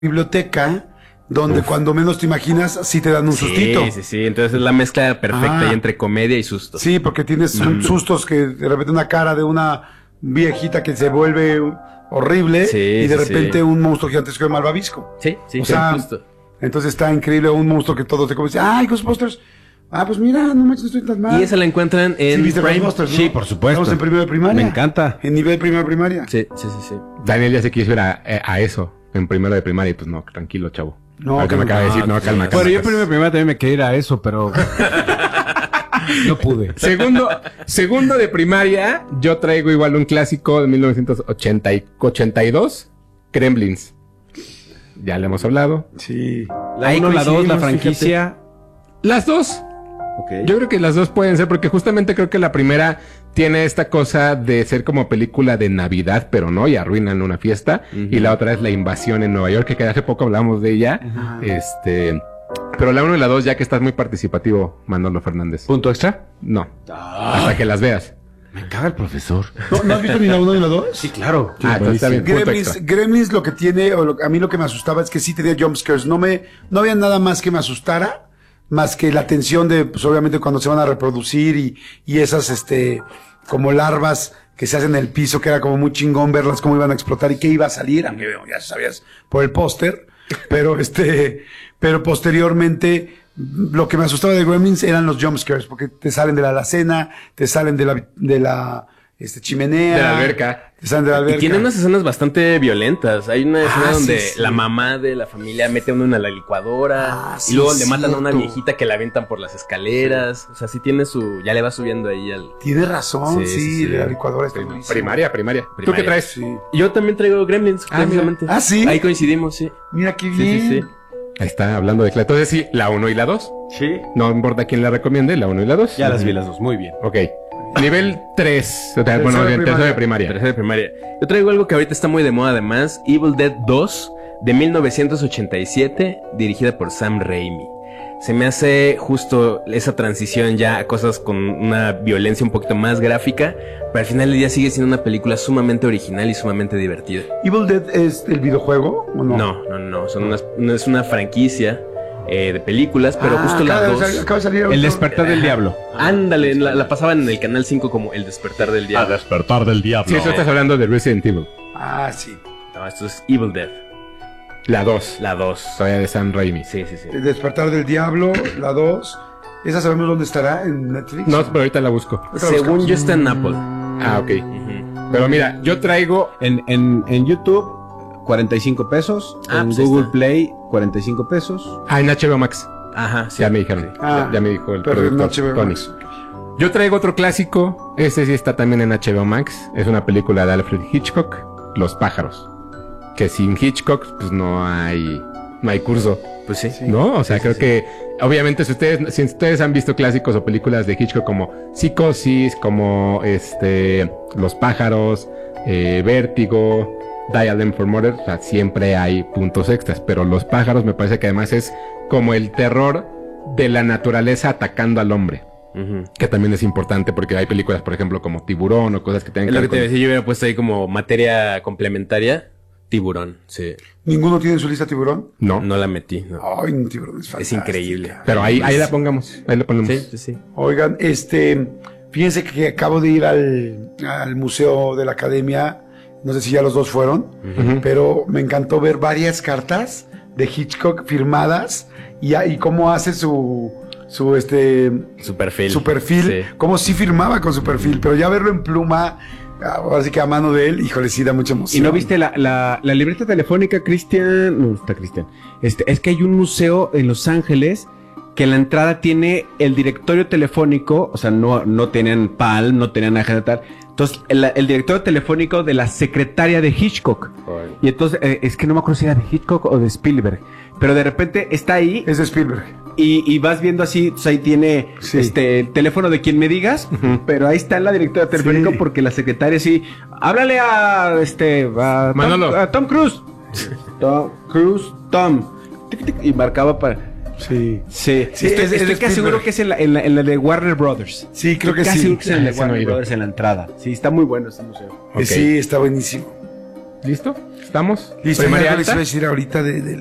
biblioteca donde cuando menos te imaginas sí te dan un sustito. Sí. Entonces es la mezcla perfecta ahí entre comedia y susto. Sí, porque tienes sustos que de repente una cara de una viejita que se vuelve horrible y de repente un monstruo gigantesco de malvavisco. Sí, o sea, justo. Entonces está increíble un monstruo que todos te comen. ¡Ay, Ghostbusters! Ah, pues mira, no manches, no estoy tan mal. Y esa la encuentran en Prime. ¿No? Sí, por supuesto. Estamos en primero de primaria. Me encanta. En nivel primero de primaria. Sí. Daniel ya se quiso ir a eso, en primero de primaria, y pues no, tranquilo, chavo. No, que me acaba de decir, no, calma. Bueno, yo en primero de primaria también me quería ir a eso, pero no pude. Segundo de primaria, yo traigo igual un clásico de 1982, Gremlins. Ya le hemos hablado. Sí. La 1, la 2, la franquicia. Las dos. Okay. Yo creo que las dos pueden ser, porque justamente creo que la primera tiene esta cosa de ser como película de Navidad, pero no, y arruinan una fiesta. Y la otra es la invasión en Nueva York, que hace poco hablamos de ella. Pero la 1 y la 2, ya que estás muy participativo, Manolo Fernández. ¿Punto extra? No. Hasta que las veas. Me caga el profesor. ¿No has visto ni la 1 ni la 2? Sí, claro. Entonces está bien. Gremlins lo que tiene, a mí lo que me asustaba es que sí tenía jumpscares. No había nada más que me asustara, más que la tensión de, pues obviamente cuando se van a reproducir y esas, como larvas que se hacen en el piso, que era como muy chingón verlas cómo iban a explotar y qué iba a salir, aunque ya sabías por el póster, pero posteriormente, lo que me asustaba de Gremlins eran los jumpscares, porque te salen de la alacena, te salen de la chimenea. De la alberca. Te salen de la alberca. Y tiene unas escenas bastante violentas. Hay una escena donde la mamá de la familia mete a uno en la licuadora. Y luego le matan a una viejita que la avientan por las escaleras. O sea, sí tiene ya le va subiendo ahí al... Tiene razón, sí, de la licuadora está buenísimo. Primaria. ¿Tú qué traes? Sí. Yo también traigo Gremlins, precisamente. ¿sí? Ahí coincidimos, sí. Mira qué bien. Sí. Ahí está, hablando de... Entonces sí, la 1 y la 2. Sí. No importa quién la recomiende, la 1 y la 2. Ya las vi las dos, muy bien. Ok. Nivel 3. Tercero de primaria. Tercero de primaria. Yo traigo algo que ahorita está muy de moda además. Evil Dead 2 de 1987, dirigida por Sam Raimi. Se me hace justo esa transición ya a cosas con una violencia un poquito más gráfica, pero al final del día sigue siendo una película sumamente original y sumamente divertida. ¿Evil Dead es el videojuego o no? No. Es una franquicia de películas, pero justo la 2. Acaba de salir El despertar del diablo. Ándale, la pasaban en el canal 5 como El despertar del diablo. Despertar del diablo. Sí, eso estás hablando de Resident Evil. Sí. No, esto es Evil Dead. La 2. La 2. Todavía de Sam Raimi. Sí. El despertar del diablo, la 2. ¿Esa sabemos dónde estará? ¿En Netflix? No, pero ahorita la busco. Según yo está en Apple. Ok. Pero mira, yo traigo... En YouTube, 45 pesos. En pues Google Play, 45 pesos. En HBO Max. Ajá, sí. Ya me dijeron. Sí. Ya me dijo el pero en productor, HBO Tony. Max. Yo traigo otro clásico. Este sí está también en HBO Max. Es una película de Alfred Hitchcock, Los pájaros. Que sin Hitchcock, pues no hay curso. Pues sí. ¿No? O sea, creo que obviamente si ustedes han visto clásicos o películas de Hitchcock como Psicosis, como Los pájaros, Vértigo, Dial M for Murder, o sea, siempre hay puntos extras, pero Los pájaros me parece que además es como el terror de la naturaleza atacando al hombre. Que también es importante porque hay películas, por ejemplo, como Tiburón o cosas que tienen Es que lo ver que te con... decía, yo hubiera puesto ahí como materia complementaria. Tiburón, sí. ¿Ninguno tiene en su lista Tiburón? No, No la metí, no. Ay, un Tiburón es fantástico. Es increíble. pero ahí la pongamos, ahí la ponemos. Sí. Oigan, fíjense que acabo de ir al Museo de la Academia, no sé si ya los dos fueron, pero me encantó ver varias cartas de Hitchcock firmadas y cómo hace su perfil, Sí. cómo sí firmaba con su perfil, pero ya verlo en pluma, ahora sí que a mano de él, híjole, sí da mucha emoción. ¿Y no viste la libreta telefónica, Cristian? No, está Cristian. Es que hay un museo en Los Ángeles que en la entrada tiene el directorio telefónico, o sea, no tenían PAL, no tenían agenda tal. Entonces, el directorio telefónico de la secretaria de Hitchcock. Joder. Y entonces, es que no me acuerdo si era de Hitchcock o de Spielberg. Pero de repente está ahí. Es de Spielberg. Y vas viendo así, pues ahí tiene el teléfono de quien me digas, pero ahí está en la directora telefónica porque la secretaria sí, háblale a Manolo. a Tom Cruise. Tom. Tic, tic, y marcaba para. Sí. Estoy casi seguro que es en la de Warner Brothers. Sí, creo que Casi sí. seguro que es en la de Ese no he Warner ido. Brothers en la entrada. Sí, está muy bueno este museo. Ok. Sí, está buenísimo. ¿Listo? ¿Estamos? Listo, Primaria ya les iba a alta. decir ahorita de